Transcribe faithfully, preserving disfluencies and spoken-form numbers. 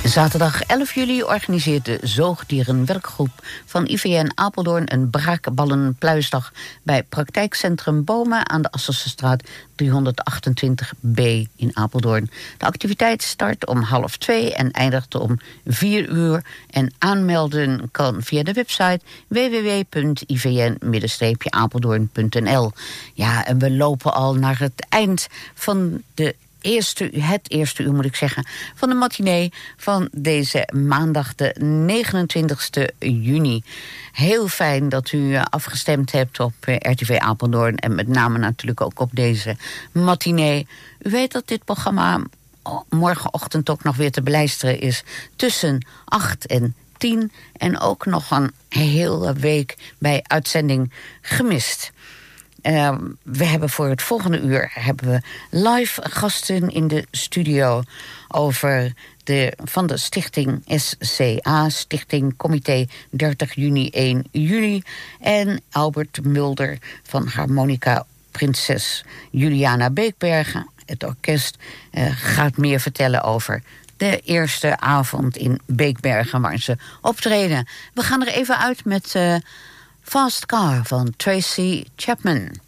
Zaterdag elf juli organiseert de zoogdierenwerkgroep van I V N Apeldoorn een braakballenpluisdag bij praktijkcentrum Bomen aan de Asselsestraat driehonderdachtentwintig B in Apeldoorn. De activiteit start om half twee en eindigt om vier uur. En aanmelden kan via de website w w w punt i v n apeldoorn punt n l. Ja, en we lopen al naar het eind van de Eerste, het eerste uur moet ik zeggen, van de matinee van deze maandag de negenentwintigste juni. Heel fijn dat u afgestemd hebt op R T V Apeldoorn en met name natuurlijk ook op deze matinee. U weet dat dit programma morgenochtend ook nog weer te beluisteren is tussen acht en tien en ook nog een hele week bij uitzending gemist. Uh, we hebben voor het volgende uur hebben we live gasten in de studio over de, van de stichting S C A, Stichting Comité dertig juni één juli. En Albert Mulder van Harmonica Prinses Juliana Beekbergen. Het orkest uh, gaat meer vertellen over de eerste avond in Beekbergen waar ze optreden. We gaan er even uit met uh, Fast Car van Tracy Chapman.